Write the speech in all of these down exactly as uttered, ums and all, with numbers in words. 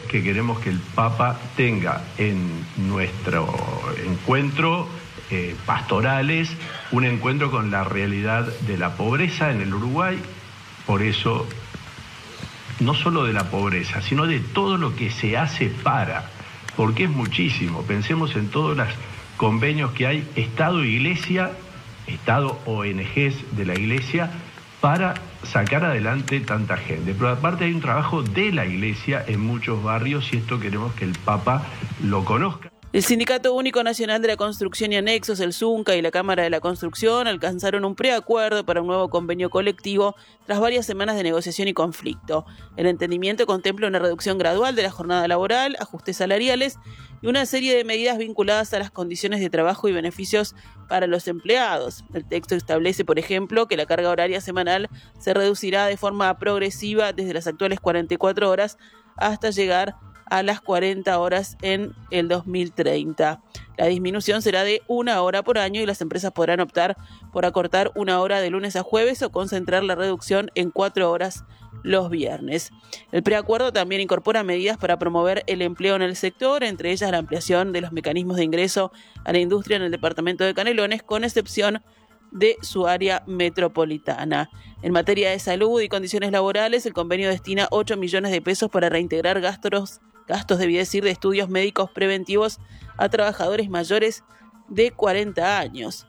que queremos que el Papa tenga en nuestro encuentro eh, pastorales un encuentro con la realidad de la pobreza en el Uruguay. Por eso, no solo de la pobreza, sino de todo lo que se hace para, porque es muchísimo. Pensemos en todos los convenios que hay, Estado e Iglesia, Estado, O N Ges de la Iglesia, para sacar adelante tanta gente. Pero aparte hay un trabajo de la Iglesia en muchos barrios y esto queremos que el Papa lo conozca. El Sindicato Único Nacional de la Construcción y Anexos, el ZUNCA, y la Cámara de la Construcción alcanzaron un preacuerdo para un nuevo convenio colectivo tras varias semanas de negociación y conflicto. El entendimiento contempla una reducción gradual de la jornada laboral, ajustes salariales y una serie de medidas vinculadas a las condiciones de trabajo y beneficios para los empleados. El texto establece, por ejemplo, que la carga horaria semanal se reducirá de forma progresiva desde las actuales cuarenta y cuatro horas hasta llegar a las cuarenta horas en el dos mil treinta. La disminución será de una hora por año y las empresas podrán optar por acortar una hora de lunes a jueves o concentrar la reducción en cuatro horas los viernes. El preacuerdo también incorpora medidas para promover el empleo en el sector, entre ellas la ampliación de los mecanismos de ingreso a la industria en el departamento de Canelones, con excepción de su área metropolitana. En materia de salud y condiciones laborales, el convenio destina ocho millones de pesos para reintegrar gastos, gastos debí decir, de estudios médicos preventivos a trabajadores mayores de cuarenta años.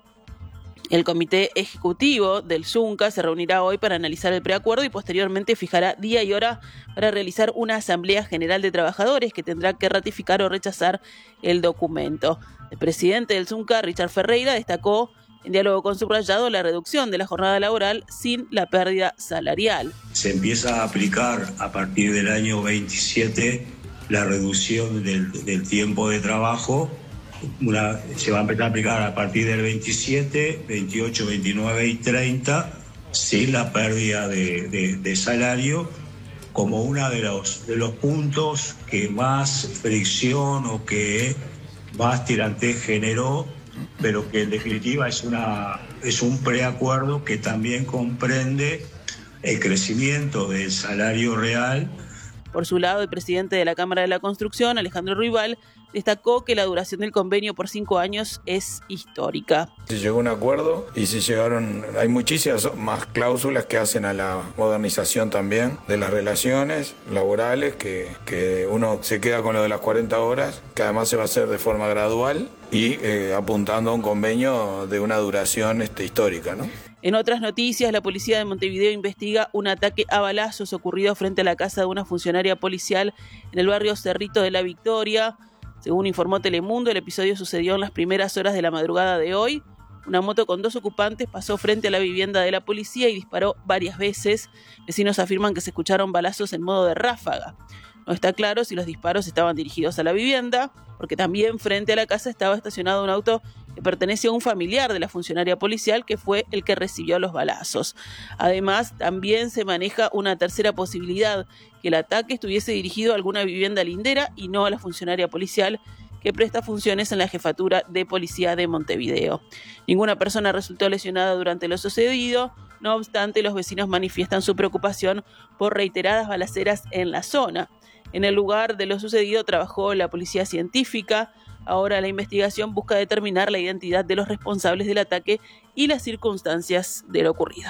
El comité ejecutivo del ZUNCA se reunirá hoy para analizar el preacuerdo y posteriormente fijará día y hora para realizar una asamblea general de trabajadores que tendrá que ratificar o rechazar el documento. El presidente del ZUNCA, Richard Ferreira, destacó en diálogo con Subrayado la reducción de la jornada laboral sin la pérdida salarial. Se empieza a aplicar a partir del año veintisiete la reducción del, del tiempo de trabajo. Una, se va a empezar a aplicar a partir del veintisiete, veintiocho, veintinueve y treinta sin la pérdida de, de, de salario, como uno de los, de los puntos que más fricción o que más tirantez generó, pero que en definitiva es, una, es un preacuerdo que también comprende el crecimiento del salario real. Por su lado, el presidente de la Cámara de la Construcción, Alejandro Ruibal, destacó que la duración del convenio por cinco años es histórica. Se llegó a un acuerdo y se llegaron, hay muchísimas más cláusulas que hacen a la modernización también de las relaciones laborales, que, que uno se queda con lo de las cuarenta horas, que además se va a hacer de forma gradual y eh, apuntando a un convenio de una duración este, histórica, ¿no? En otras noticias, la policía de Montevideo investiga un ataque a balazos ocurrido frente a la casa de una funcionaria policial en el barrio Cerrito de la Victoria. Según informó Telemundo, el episodio sucedió en las primeras horas de la madrugada de hoy. Una moto con dos ocupantes pasó frente a la vivienda de la policía y disparó varias veces. Vecinos afirman que se escucharon balazos en modo de ráfaga. No está claro si los disparos estaban dirigidos a la vivienda, porque también frente a la casa estaba estacionado un auto que pertenece a un familiar de la funcionaria policial, que fue el que recibió los balazos. Además, también se maneja una tercera posibilidad, que el ataque estuviese dirigido a alguna vivienda lindera y no a la funcionaria policial, que presta funciones en la Jefatura de Policía de Montevideo. Ninguna persona resultó lesionada durante lo sucedido. No obstante, los vecinos manifiestan su preocupación por reiteradas balaceras en la zona. En el lugar de lo sucedido trabajó la policía científica. Ahora la investigación busca determinar la identidad de los responsables del ataque y las circunstancias de lo ocurrido.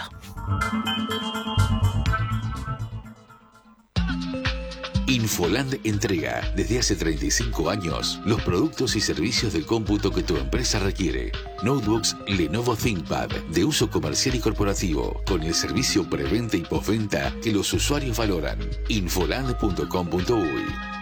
Infoland entrega desde hace treinta y cinco años los productos y servicios de cómputo que tu empresa requiere. Notebooks Lenovo ThinkPad de uso comercial y corporativo, con el servicio preventa y postventa que los usuarios valoran. infoland punto com punto uy